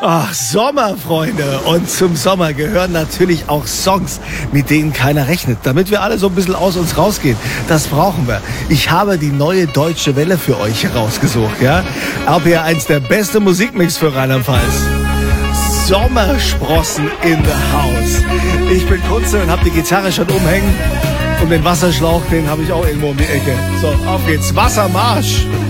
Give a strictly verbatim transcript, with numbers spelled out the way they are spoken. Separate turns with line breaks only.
Ach, Sommer, Freunde. Und zum Sommer gehören natürlich auch Songs, mit denen keiner rechnet. Damit wir alle so ein bisschen aus uns rausgehen. Das brauchen wir. Ich habe die neue Deutsche Welle für euch herausgesucht, ja? R P R eins, der beste Musikmix für Rheinland-Pfalz. Sommersprossen in the house. Ich bin Kunze und habe die Gitarre schon umhängen. Und den Wasserschlauch, den habe ich auch irgendwo um die Ecke. So, auf geht's. Wassermarsch.